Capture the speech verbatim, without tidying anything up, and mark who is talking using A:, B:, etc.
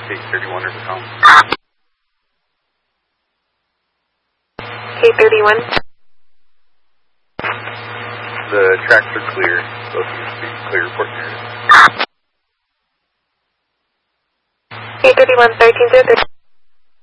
A: K thirty-one is home.
B: K thirty-one.
A: The tracks are clear. Both of you speak clear report narrative.
B: K thirty-one, thirteen zero three.